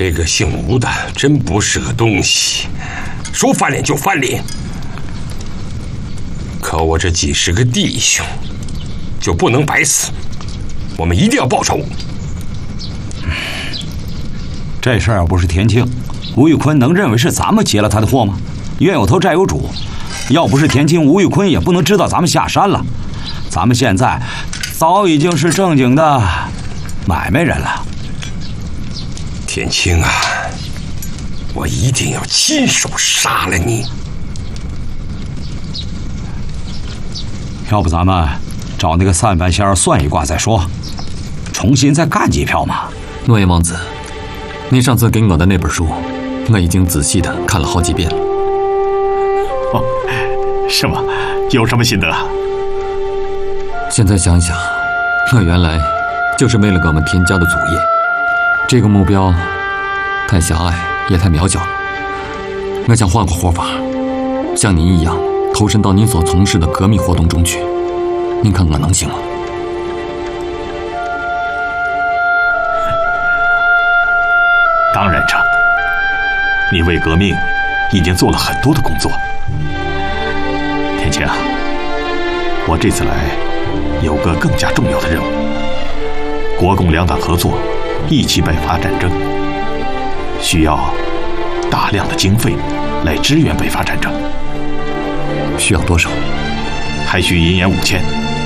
这个姓吴的真不是个东西，说翻脸就翻脸。可我这几十个弟兄就不能白死，我们一定要报仇。 这事儿要不是田青，吴玉坤能认为是咱们劫了他的货吗？冤有头债有主，要不是田青，吴玉坤也不能知道咱们下山了。咱们现在早已经是正经的买卖人了。 田青啊，我一定要亲手杀了你。 要不咱们找那个散凡仙儿算一卦再说，重新再干几票嘛。 诺言王子，您上次给我的那本书，我已经仔细的看了好几遍了。 哦，是吗？有什么心得？ 现在想想，我原来就是为了我们田家的祖业，这个目标太狭隘也太渺小了。我想换个活法，像您一样投身到您所从事的革命活动中去，您看我能行吗？ 当然成。你为革命已经做了很多的工作。田青啊，我这次来有个更加重要的任务，国共两党合作，一起北伐战争，需要大量的经费来支援北伐战争。 需要多少？ 还需银元5000。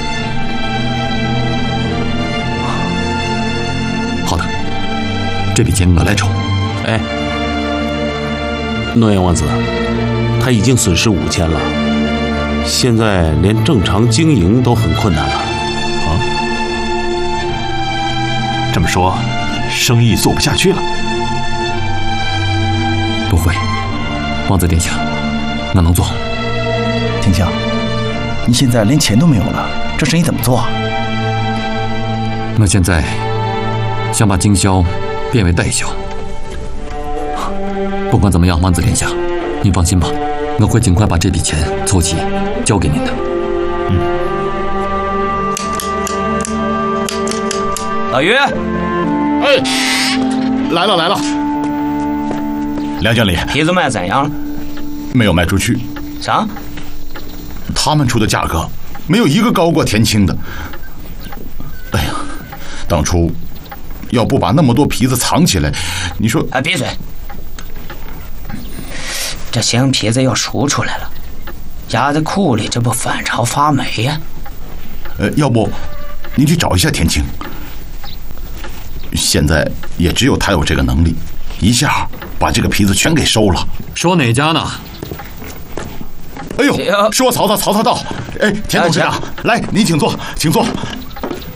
好的，这笔钱我来筹。 哎，诺言王子，他已经损失5000了，现在连正常经营都很困难了。啊？ 这么说，生意做不下去了？ 不会，王子殿下，我能做。 田青，你现在连钱都没有了，这生意怎么做啊？ 我现在想把经销变为代销。不管怎么样，王子殿下，您放心吧，我会尽快把这笔钱凑齐，交给您的。 老于， 哎，来了来了。梁经理， 皮子卖怎样了？ 没有卖出去。 啥？ 他们出的价格没有一个高过田青的。哎呀，当初要不把那么多皮子藏起来，你说…… 哎，闭嘴！这新皮子要赎出来了，压在库里，这不反潮发霉呀？ 要不你去找一下田青。现在也只有他有这个能力，一下把这个皮子全给收了。 说哪家呢？ 哎呦，说曹操，曹操到！哎，田董事长，来，您请坐，请坐。